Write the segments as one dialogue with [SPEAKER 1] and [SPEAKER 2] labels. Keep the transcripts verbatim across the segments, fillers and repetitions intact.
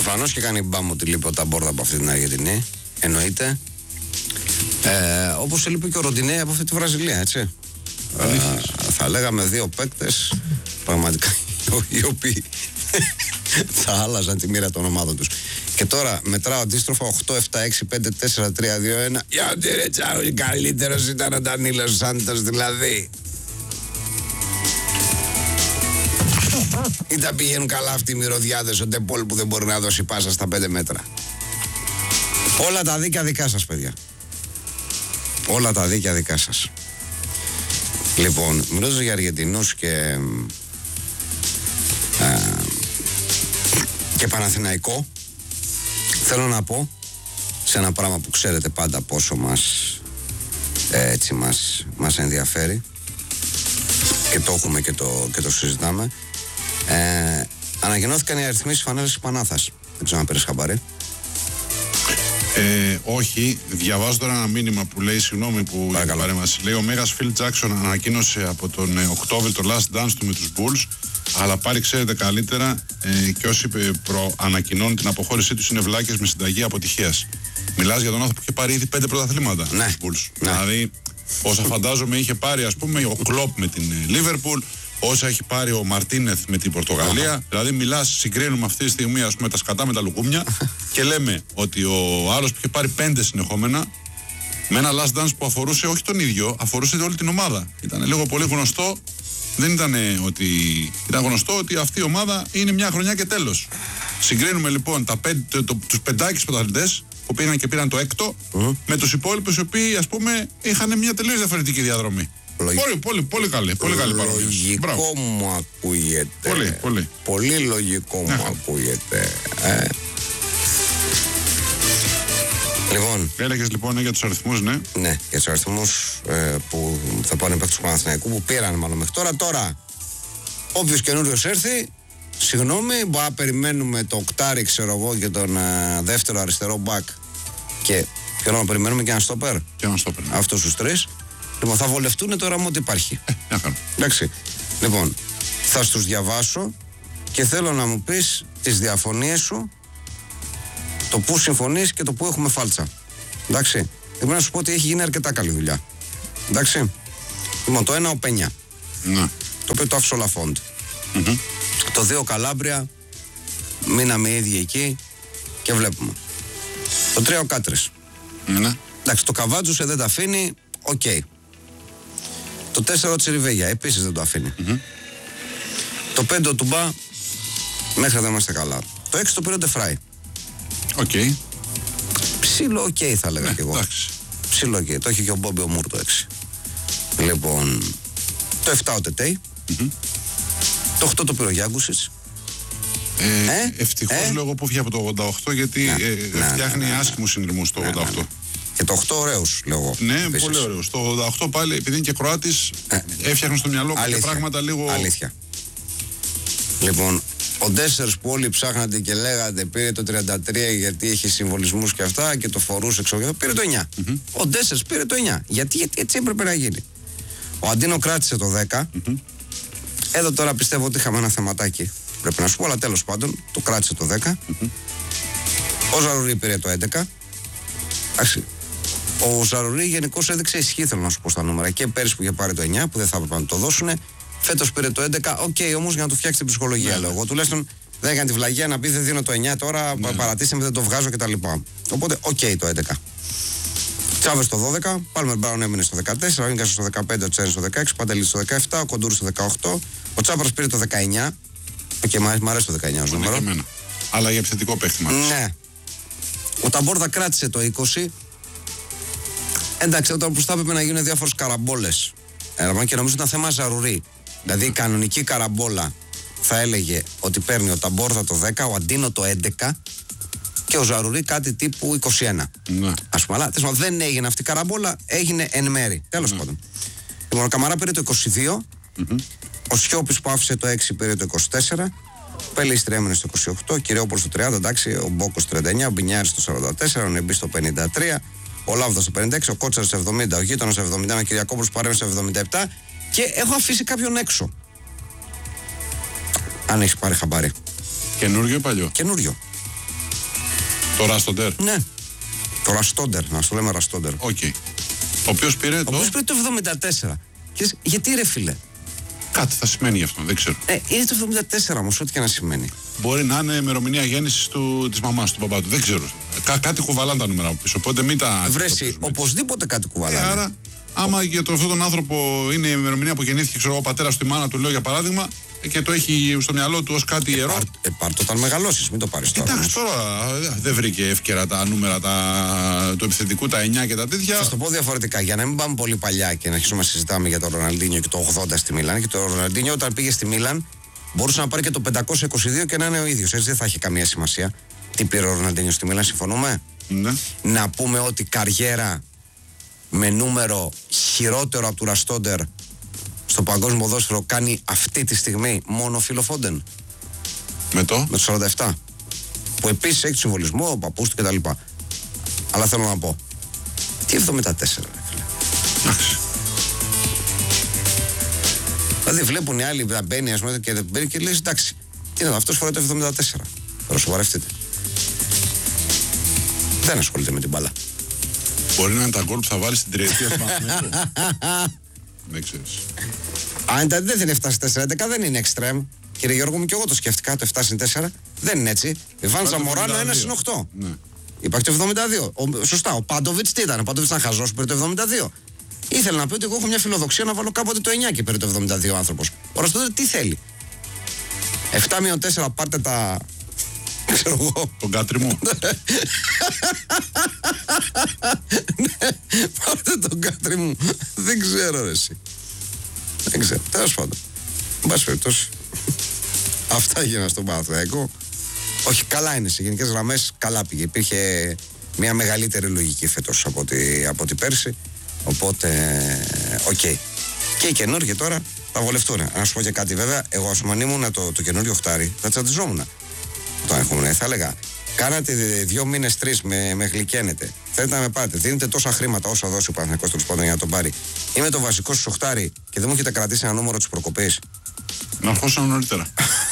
[SPEAKER 1] Προφανώς και κάνει μπάμ ότι λείπει ο Ταμπόρδα από αυτή την Αργεντινή. Εννοείται. Ε, όπως έλειπε και ο Ροντινέ από αυτή τη Βραζιλία, έτσι. Ε, θα λέγαμε δύο παίκτες πραγματικά οι οποίοι θα άλλαζαν τη μοίρα των ομάδων τους. Και τώρα μετράω αντίστροφα οκτώ, επτά, έξι, πέντε, τέσσερα, τρία, δύο, ένα. Γιατί ρε τσάου, καλύτερος ήταν ο Ντανίλος Σάντος δηλαδή. Ή τα πηγαίνουν καλά αυτοί οι μυρωδιάδες, ο Ντεπόλ που δεν μπορεί να δώσει πάσα στα πέντε μέτρα. Όλα τα δίκαια δικά σας, παιδιά. Όλα τα δίκαια δικά σας. Λοιπόν, μιλώντας για Αργεντινούς και ε, και Παναθηναϊκό, θέλω να πω σε ένα πράγμα που ξέρετε πάντα πόσο μας ε, έτσι μας, μας ενδιαφέρει και το έχουμε και το, και το συζητάμε. Ε, ανακοινώθηκαν οι αριθμοί στις φανέλες της Πανάθας. Δεν ξέρω αν πήρες χαμπάρι.
[SPEAKER 2] Ε, όχι, διαβάζω τώρα ένα μήνυμα που λέει, συγγνώμη που η παρέμβαση, λέει ο Μέγας Φιλ Τζάκσον ανακοίνωσε από τον ε, Οκτώβριο το last dance του με τους Bulls, αλλά πάλι ξέρετε καλύτερα ε, και όσοι προανακοινώνουν την αποχώρησή τους είναι βλάκες με συνταγή αποτυχίας. Μιλάς για τον άνθρωπο που είχε πάρει ήδη πέντε πρωταθλήματα
[SPEAKER 1] ναι.
[SPEAKER 2] στους Bulls.
[SPEAKER 1] Ναι.
[SPEAKER 2] Δηλαδή, όσα φαντάζομαι είχε πάρει ας πούμε ο Κλόπ με την Λίβερπουλ, όσα έχει πάρει ο Μαρτίνεθ με την Πορτογαλία. Uh-huh. Δηλαδή, μιλάς, συγκρίνουμε αυτή τη στιγμή ας πούμε, τα σκατά με τα λουκούμια και λέμε ότι ο άλλος που είχε πάρει πέντε συνεχόμενα με ένα last dance που αφορούσε όχι τον ίδιο, αφορούσε όλη την ομάδα. Ήταν λίγο πολύ γνωστό. Δεν ήταν ότι. Ήταν γνωστό ότι αυτή η ομάδα είναι μια χρονιά και τέλος. Συγκρίνουμε λοιπόν τα πέντε, το, το, τους πεντάκις πρωταθλητές που πήγαν και πήραν το έκτο uh-huh. με τους υπόλοιπους οι οποίοι ας πούμε είχαν μια τελείως διαφορετική διαδρομή. Λογι... Πολύ, πολύ, πολύ καλή, πολύ καλή παρόμοια.
[SPEAKER 1] Λογικό μου ακούγεται.
[SPEAKER 2] Πολύ, πολύ.
[SPEAKER 1] Πολύ λογικό μου yeah. ακούγεται. Ε. Λοιπόν.
[SPEAKER 2] Έλεγες λοιπόν για τους αριθμούς, ναι.
[SPEAKER 1] Ναι, για τους αριθμούς ε, που θα πάνε παίκτες του Παναθηναϊκού που πήραν μάλλον μέχρι τώρα. Τώρα, όποιος καινούριος έρθει, συγγνώμη, μπορεί να περιμένουμε το οκτάρι, ξέρω εγώ, και τον ε, δεύτερο αριστερό μπακ. Και ποιο να περιμένουμε και ένα στόπερ.
[SPEAKER 2] Και ένα στόπερ. Ναι.
[SPEAKER 1] Αυτούς τους τρεις. Λοιπόν, θα βολευτούν τώρα μου ότι υπάρχει.
[SPEAKER 2] Ε,
[SPEAKER 1] Εντάξει. Λοιπόν, θα στους διαβάσω και θέλω να μου πεις τις διαφωνίες σου, το που συμφωνείς και το που έχουμε φάλτσα. Εντάξει. Πρέπει να σου πω ότι έχει γίνει αρκετά καλή δουλειά. Εντάξει. Λοιπόν, το ένα ο Πένια.
[SPEAKER 2] Ναι.
[SPEAKER 1] Το οποίο το άφησε ο Λαφόντ. Mm-hmm. Το δύο Καλάμπρια. Μείναμε ήδη εκεί και βλέπουμε. Το τρία ο Κάτρης.
[SPEAKER 2] Ναι.
[SPEAKER 1] Εντάξει, το Καβάτζουσε δεν τα αφήνει. Οκ. Okay. Το τέσσερα ο Τσιριβέγια, επίσης δεν το αφήνει. Mm-hmm. Το πέντε ο Τουμπά, μέχρι εδώ είμαστε καλά. Το έξι το πήρε ο Ντεφράι.
[SPEAKER 2] Οκ. Okay.
[SPEAKER 1] Ψήλο οκ okay, θα λέγα ναι, κι εγώ.
[SPEAKER 2] Εντάξει.
[SPEAKER 1] Ψήλο οκ. Okay. Το έχει και ο Μπόμπι ο Μούρ το έξι. Λοιπόν, το επτά ο Τετέι. Mm-hmm. Το οκτώ το πήρε ο Γιάγκουσιτς.
[SPEAKER 2] Ε, ε, ευτυχώς ε? Λόγω που βγει από το ογδόντα οκτώ γιατί ναι, ε, ναι, φτιάχνει ναι, ναι, ναι, άσχημους συνειρμούς το ναι, ογδόντα οκτώ. Ναι, ναι.
[SPEAKER 1] Και το οκτώ ωραίους λέγω.
[SPEAKER 2] Ναι, επίσης. Πολύ ωραίος. Το ογδόντα οκτώ πάλι, επειδή είναι και Κροάτης, ε, έφτιαχνε στο μυαλό κάποια πράγματα λίγο.
[SPEAKER 1] Αλήθεια. Λοιπόν, ο Ντέσσερς που όλοι ψάχνατε και λέγατε πήρε το τριάντα τρία γιατί έχει συμβολισμούς και αυτά και το φορούσε εξωγείο, πήρε το εννιά. Mm-hmm. Ο Ντέσσερς πήρε το εννιά. Γιατί, γιατί έτσι έπρεπε να γίνει. Ο Αντίνο κράτησε το δέκα. Mm-hmm. Εδώ τώρα πιστεύω ότι είχαμε ένα θεματάκι. Πρέπει να σου πω, αλλά τέλος πάντων το κράτησε το δέκα. Mm-hmm. Ο Ζαρουρί πήρε το έντεκα. Άξι. Ο Ζαρουρί γενικώς έδειξε ισχύ, θέλω να σου πω στα νούμερα. Και πέρυσι που είχε πάρει το εννιά, που δεν θα έπρεπε να το δώσουν. Φέτος πήρε το έντεκα. Οκ, okay, όμως για να του φτιάξει την ψυχολογία, yeah. λέω εγώ. Τουλάχιστον δεν έκανε τη βλαγία να πει δεν δίνω το εννιά τώρα, yeah. παρατήστε με, δεν το βγάζω κτλ. Οπότε, οκ, okay, το έντεκα. Τσάβες το δώδεκα, Πάλμερ Μπράουν έμεινε στο δεκατέσσερα, ο Ίγκας στο δεκαπέντε, ο Τσέρι στο δεκαέξι, ο Παντελής στο δεκαεπτά, ο Κοντούρης στο δεκαοκτώ, ο Τσάπρας πήρε το δεκαεννιά. Οκ, okay, μ' αρέσει το δεκαεννιά ως νούμερο.
[SPEAKER 2] Αλλά για επιθετικό παίχτη.
[SPEAKER 1] Ναι. Ο Ταμπόρδα κράτησε το είκοσι. Εντάξει, όταν μπροστά έπρεπε να γίνουν διάφορες καραμπόλες. Ε, και νομίζω ήταν θέμα Ζαρουρί. Δηλαδή η κανονική καραμπόλα θα έλεγε ότι παίρνει ο Ταμπόρδα το δέκα, ο Αντίνο το έντεκα και ο Ζαρουρί κάτι τύπου είκοσι ένα. Ναι. Ας πούμε, αλλά δεν έγινε αυτή η καραμπόλα, έγινε εν μέρη. Τέλος ναι. πάντων. Λοιπόν, ο Καμαρά πήρε το είκοσι δύο, mm-hmm. ο Σιώπης που άφησε το έξι πήρε το είκοσι τέσσερα, ο Πελίστρη έμεινε στο είκοσι οκτώ, ο Κυριόπουλος στο τριάντα, εντάξει, ο Μπόκος στο τριάντα εννιά, ο Μπινιάρης στο σαράντα τέσσερα, ο Νεμπής στο πενήντα τρία, ο Λάβδος στο πενήντα έξι, ο Κότσαρης στο εβδομήντα, ο Γείτονας στο εβδομήντα ένα, ο Κυριακόπουλος παρέμεινε στο εβδομήντα επτά και έχω αφήσει κάποιον έξω. Αν έχει πάρει χαμπάρι.
[SPEAKER 2] Καινούριο ή παλιό?
[SPEAKER 1] Καινούριο.
[SPEAKER 2] Το Ραστόντερ.
[SPEAKER 1] Ναι. Το Ραστόντερ, να το λέμε Ραστόντερ.
[SPEAKER 2] Οκ. Okay. Ο οποίος πήρε
[SPEAKER 1] Ο
[SPEAKER 2] το.
[SPEAKER 1] οποίος πήρε το εβδομήντα τέσσερα. Και γιατί ρε φίλε.
[SPEAKER 2] Κάτι θα σημαίνει γι' αυτό, δεν ξέρω.
[SPEAKER 1] Ε, είναι το εβδομήντα τέσσερα όμως, ό,τι και να σημαίνει.
[SPEAKER 2] Μπορεί να είναι ημερομηνία γέννησης του, της μαμάς του παπά του. Δεν ξέρω. Κά, κάτι κουβαλάνε τα νούμερα από πίσω. Οπότε μην τα.
[SPEAKER 1] Βρέσει, οπωσδήποτε κάτι κουβαλάνε.
[SPEAKER 2] Ε, άρα, άμα για το, αυτόν τον άνθρωπο είναι η ημερομηνία που γεννήθηκε, ξέρω, ο πατέρας του, η μάνα του, λέω για παράδειγμα, και το έχει στο μυαλό του ως κάτι ιερό.
[SPEAKER 1] Πάρ' ε, πάρ' το όταν μεγαλώσεις, μην το πάρεις τώρα.
[SPEAKER 2] Εντάξει, τώρα δεν βρήκε εύκαιρα τα νούμερα τα, του επιθετικού, τα εννιά και τα τέτοια.
[SPEAKER 1] Θα σου το πω διαφορετικά, για να μην πάμε πολύ παλιά και να αρχίσουμε να συζητάμε για τον Ροναλντίνιο και το ογδόντα στη Μίλαν. Και το Ροναλντίνιο όταν πήγε στη Μίλαν μπορούσε να πάρει και το πεντακόσια είκοσι δύο και να είναι ο ίδιος. Έτσι δεν θα έχει καμία σημασία. Τι πήρε ο Ροναλντίνιο στη Μίλαν, συμφωνούμε.
[SPEAKER 2] Ναι.
[SPEAKER 1] Να πούμε ότι καριέρα με νούμερο χειρότερο από του Ραστόντερ στο παγκόσμιο ποδόσφαιρο κάνει αυτή τη στιγμή μόνο ο Φίλο Φόντεν.
[SPEAKER 2] Με το?
[SPEAKER 1] Με το σαράντα επτά. Που επίσης έχει συμβολισμό, ο παππούς του κτλ. Αλλά θέλω να πω. Τι εβδομήντα τέσσερα, ρε φίλε.
[SPEAKER 2] Εντάξει.
[SPEAKER 1] Δηλαδή βλέπουν οι άλλοι να μπαίνει, ας πούμε, και δεν μπαίνει και λέει εντάξει. Τι είναι αυτό, φοράει το εβδομήντα τέσσερα. Τώρα σοβαρευτείτε. Δεν ασχολείται με την μπάλα.
[SPEAKER 2] Μπορεί να είναι τα γκολ που θα βάλει στην τριετία του Παναθηναϊκού. Δεν ξέρεις.
[SPEAKER 1] Αν δεν είναι επτά συν τέσσερα έντεκα, δεν είναι extreme. Κύριε Γιώργο μου, και εγώ το σκέφτηκα το επτά συν τέσσερα. Δεν είναι έτσι. Ιβάν Ζαμοράνο ένα συν οκτώ.
[SPEAKER 2] Ναι.
[SPEAKER 1] Υπάρχει το εβδομήντα δύο. Ο, σωστά. Ο Πάντοβιτς τι ήταν. Ο Πάντοβιτς ήταν χαζός που πήρε το εβδομήντα δύο. Ήθελε να πει ότι εγώ έχω μια φιλοδοξία να βάλω κάποτε το εννιά και πήρε το εβδομήντα δύο άνθρωπος. Ο Ραστόντερ τι θέλει. επτά μείον τέσσερα πάρτε τα. Ξέρω εγώ.
[SPEAKER 2] Τον κάτρι μου.
[SPEAKER 1] Ναι, πάρτε τον κάτρι μου. Δεν ξέρω ρε εσύ. Δεν ξέρω. Τέλος πάντων. Εν πάση περιπτώσει. Αυτά έγιναν στον Παναθηναϊκό. Όχι, καλά είναι σε γενικές γραμμές. Καλά πήγε. Υπήρχε μια μεγαλύτερη λογική φέτος από ότι, από ότι πέρσι. Οπότε, οκ. Okay. Και οι καινούργοι τώρα θα βολευτούν. Να σου πω και κάτι βέβαια. Εγώ ας πούμε αν ήμουν το, το καινούριο χτάρι, θα τσαντιζόμουν. Το έχουμε, θα έλεγα. Κάνατε δύο μήνες, τρεις, με, με γλυκαίνετε. Θέλετε να με πάτε. Δίνετε τόσα χρήματα όσα δώσει ο Παναθηναϊκός τέλος πάντων για να τον πάρει. Είμαι το βασικό σου οχτάρι και δεν μου έχετε κρατήσει ένα νούμερο της προκοπής.
[SPEAKER 2] Να αρχώσουν νωρίτερα.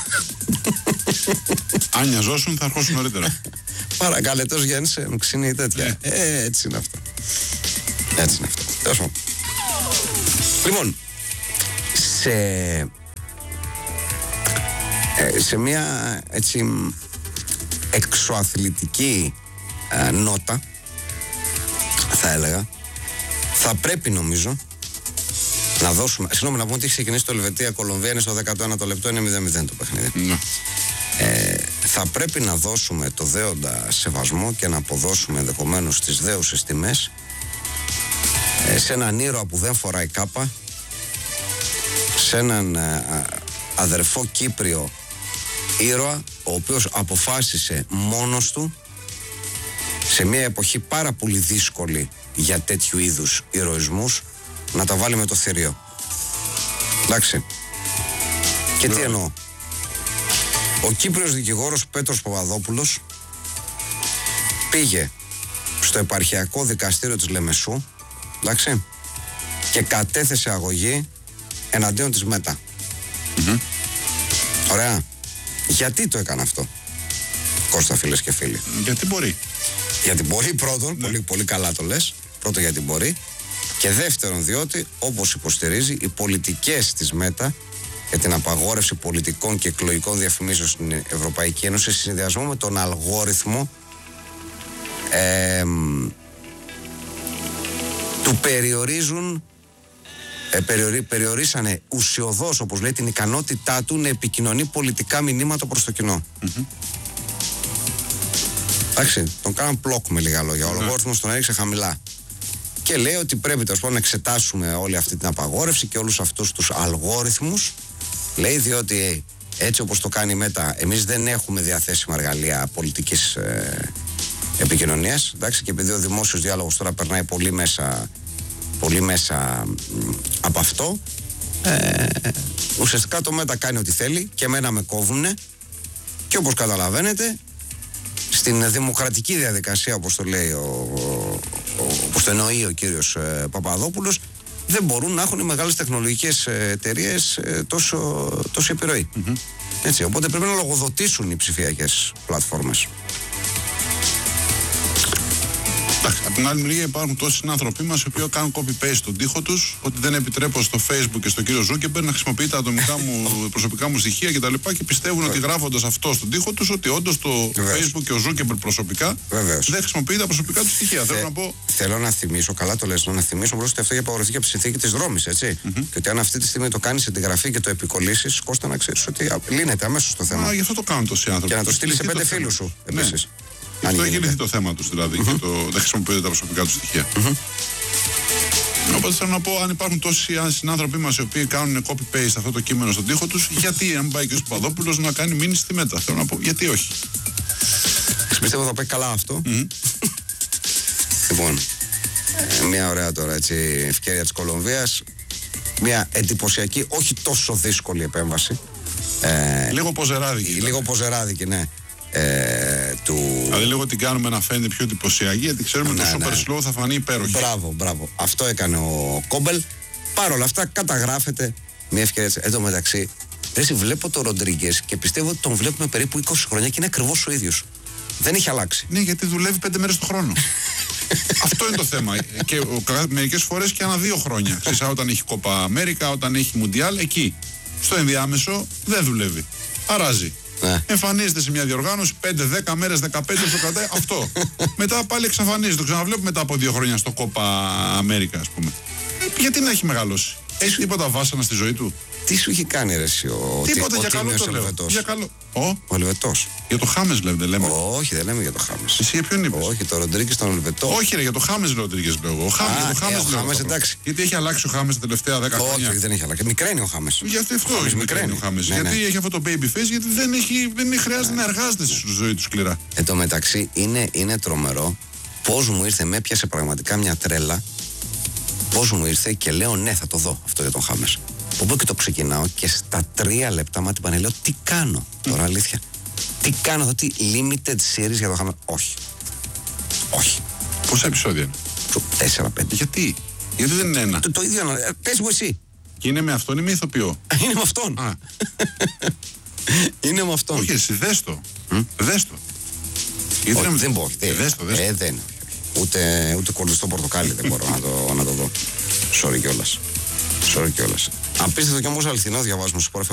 [SPEAKER 2] Αν νοιαζόσουν θα αρχώσουν νωρίτερα.
[SPEAKER 1] Παρακαλετός Γέννησε, μου ξύνει τέτοια. Ε. ε, έτσι είναι αυτό. Έτσι είναι αυτό. Τέλος πάντων. Λοιπόν, σε, ε, σε μια έτσι εξωαθλητική ε, νότα, θα έλεγα, θα πρέπει νομίζω να δώσουμε. Συγγνώμη, να πούμε ότι έχει ξεκινήσει το Ελβετία-Κολομβία, είναι στο δέκατο ένατο λεπτό, είναι μηδέν μηδέν το παιχνίδι.
[SPEAKER 2] Ναι.
[SPEAKER 1] Ε, θα πρέπει να δώσουμε το δέοντα σεβασμό και να αποδώσουμε ενδεχομένως τις δέουσες τιμές ε, σε έναν ήρωα που δεν φοράει κάπα, σε έναν ε, αδερφό Κύπριο ήρωα, ο οποίος αποφάσισε μόνος του σε μια εποχή πάρα πολύ δύσκολη για τέτοιου είδους ηρωισμούς να τα βάλει με το θηρίο. Εντάξει. Και τι εννοώ. Ο Κύπριος δικηγόρος Πέτρος Παπαδόπουλος πήγε στο επαρχιακό δικαστήριο της Λεμεσού, εντάξει, και κατέθεσε αγωγή εναντίον της ΜΕΤΑ.
[SPEAKER 2] Mm-hmm.
[SPEAKER 1] Ωραία. Γιατί το έκανε αυτό, Κώστα, φίλες και φίλοι?
[SPEAKER 2] Γιατί μπορεί.
[SPEAKER 1] Γιατί μπορεί πρώτον,
[SPEAKER 2] ναι.
[SPEAKER 1] πολύ, πολύ καλά το λες. Πρώτον γιατί μπορεί. Και δεύτερον διότι, όπως υποστηρίζει, οι πολιτικές της ΜΕΤΑ για την απαγόρευση πολιτικών και εκλογικών διαφημίσεων στην Ευρωπαϊκή Ένωση, σε συνδυασμό με τον αλγόριθμο ε, του περιορίζουν ε, περιορί, περιορίσανε ουσιωδώς, όπως λέει, την ικανότητά του να επικοινωνεί πολιτικά μηνύματα προς το κοινό. Mm-hmm. Εντάξει, τον κάναν πλόκ με λίγα λόγια. Ο mm-hmm. αλγόριθμος τον έριξε χαμηλά. Και λέει ότι πρέπει τέλος πάντων να εξετάσουμε όλη αυτή την απαγόρευση και όλους αυτούς τους αλγόριθμους. Λέει διότι έτσι όπως το κάνει η ΜΕΤΑ, εμείς δεν έχουμε διαθέσιμα εργαλεία πολιτικής ε, επικοινωνίας. Εντάξει, και επειδή ο δημόσιος διάλογος τώρα περνάει πολύ μέσα, πολύ μέσα μ, από αυτό, ε, ουσιαστικά το ΜΕΤΑ κάνει ό,τι θέλει και εμένα με κόβουνε. Και όπως καταλαβαίνετε, στην δημοκρατική διαδικασία, όπως το λέει ο, ο, όπως το εννοεί ο κύριος ε, Παπαδόπουλος, δεν μπορούν να έχουν οι μεγάλες τεχνολογικές εταιρείες ε, τόσο, τόσο επιρροή. Mm-hmm. Έτσι, οπότε πρέπει να λογοδοτήσουν οι ψηφιακές πλατφόρμες.
[SPEAKER 2] Από την άλλη μεριά υπάρχουν τόσοι άνθρωποι μας οι οποίοι κάνουν copy-paste στον τοίχο τους, ότι δεν επιτρέπω στο Facebook και στον κύριο Ζούκεμπερ να χρησιμοποιεί τα ατομικά μου, προσωπικά μου στοιχεία κτλ. Και, και πιστεύουν ότι γράφοντας αυτό στον τοίχο τους, ότι όντως το Βεβαίως. Facebook και ο Ζούκεμπερ προσωπικά Βεβαίως. δεν χρησιμοποιεί τα προσωπικά του στοιχεία. Θε, θέλω, να πω...
[SPEAKER 1] θέλω να θυμίσω, καλά το λες, να θυμίσω μπροστά ότι αυτό έχει απαγορευτεί από τη συνθήκη της Ρώμης, έτσι. Mm-hmm. Και ότι αν αυτή τη στιγμή το κάνεις εγγραφή και το επικολλήσεις, Κώστα να ξέρεις ότι λύνεται αμέσως το θέμα.
[SPEAKER 2] Μα γι' αυτό το κάνουν τόσοι άνθρωποι.
[SPEAKER 1] Και να το στείλει σε πέντε φίλους σου επίσης.
[SPEAKER 2] Αυτό έχει λυθεί το θέμα τους δηλαδή, mm-hmm. και το, δεν χρησιμοποιούνται τα προσωπικά του στοιχεία. Mm-hmm. Οπότε θέλω να πω, αν υπάρχουν τόσοι συνάνθρωποι μας οι οποίοι κάνουν copy-paste αυτό το κείμενο στον τοίχο τους, γιατί αν πάει και ο Παπαδόπουλος να κάνει μήνυση στη Μέτα. Θέλω να πω, γιατί όχι.
[SPEAKER 1] Πιστεύω θα πάει καλά αυτό. Mm-hmm. Λοιπόν, μια ωραία τώρα έτσι, ευκαιρία της Κολομβίας. Μια εντυπωσιακή, όχι τόσο δύσκολη επέμβαση.
[SPEAKER 2] Ε, λίγο ποζεράδικη.
[SPEAKER 1] Λίγο ποζεράδικη, ναι. Ε, του...
[SPEAKER 2] Δηλαδή λίγο την κάνουμε να φαίνεται πιο εντυπωσιακή, γιατί ξέρουμε ότι ναι, το super ναι. slow θα φανεί υπέροχη.
[SPEAKER 1] Μπράβο, μπράβο. Αυτό έκανε ο Κόμπελ. Παρ' όλα αυτά καταγράφεται μια ευκαιρία. Εν τω μεταξύ, εσύ βλέπω τον Ροντρίγκες και πιστεύω ότι τον βλέπουμε περίπου είκοσι χρόνια και είναι ακριβώς ο ίδιος. Δεν έχει αλλάξει.
[SPEAKER 2] Ναι, γιατί δουλεύει πέντε μέρες το χρόνο. Αυτό είναι το θέμα. Και μερικές φορές και ανά δύο χρόνια. Ξέρεις, όταν έχει Κόπα Αμέρικα, όταν έχει Μουντιάλ, εκεί. Στο ενδιάμεσο δεν δουλεύει. Αράζει. Ναι. Εμφανίζεται σε μια διοργάνωση πέντε δέκα μέρες, δεκαπέντε το κρατάει. Αυτό. Μετά πάλι εξαφανίζεται. Το ξαναβλέπουμε μετά από δύο χρόνια στο Κόπα Αμέρικα, ας πούμε. Γιατί να έχει μεγαλώσει. Έχει τίποτα βάσανα στη ζωή του.
[SPEAKER 1] Τι σου έχει κάνει ρε εσύ ο
[SPEAKER 2] Τίποτα ο, για, ο καλό το λέω. για καλό Ο,
[SPEAKER 1] ο Ελβετός.
[SPEAKER 2] Για το Χάμες λέμε, δεν λέμε.
[SPEAKER 1] Όχι, δεν λέμε για το Χάμες.
[SPEAKER 2] Εσύ για ποιον είπες?
[SPEAKER 1] Όχι, το Ροντρίγκες τον Ελβετό.
[SPEAKER 2] Όχι ρε, για το Χάμες Ροντρίγκες λέω εγώ. Ο Χάμες, Α, το Χάμες,
[SPEAKER 1] ε, ο Χάμες εντάξει.
[SPEAKER 2] Γιατί έχει αλλάξει ο Χάμες τα τελευταία δέκα χρόνια.
[SPEAKER 1] Όχι, δεν έχει αλλάξει. Μικραίνει ο Χάμες.
[SPEAKER 2] Γιατί αυτό ο μικραίνει ο Χάμες. Ναι, γιατί ναι. έχει αυτό το baby face, γιατί δεν, έχει, δεν χρειάζεται ναι. να εργάζεται στη ζωή του σκληρά.
[SPEAKER 1] Εν τω μεταξύ είναι, είναι τρομερό πώς μου ήρθε, με έπιασε πραγματικά μια τρέλα. Πώς μου ήρθε και λέω ναι, θα το δω αυτό για τον Χάμες. Οπότε και το ξεκινάω και στα τρία λεπτά μάτι πάνε λέω τι κάνω τώρα, αλήθεια. Τι κάνω εδώ, τι limited series για το Χάμες. Όχι. Όχι.
[SPEAKER 2] Πόσα επεισόδια είναι?
[SPEAKER 1] Τέσσερα, πέντε.
[SPEAKER 2] Γιατί? Γιατί δεν είναι ένα?
[SPEAKER 1] Το, το ίδιο, πες μου εσύ.
[SPEAKER 2] Και είναι με αυτόν ή με ηθοποιό?
[SPEAKER 1] Είναι με αυτόν.
[SPEAKER 2] Α.
[SPEAKER 1] Είναι με αυτόν.
[SPEAKER 2] Όχι, εσύ δες το. Mm? Δες το.
[SPEAKER 1] Όχι, δεν, δεν μπορώ.
[SPEAKER 2] Ε, δες το, δες το.
[SPEAKER 1] Ε, δεν. Ούτε, ούτε κολληστό πορτοκάλι δεν μπορώ να το, να το δω. Sorry κιόλας. Sorry κιόλας. Απίστευτο κι όμως αληθινό διαβάζουμε στους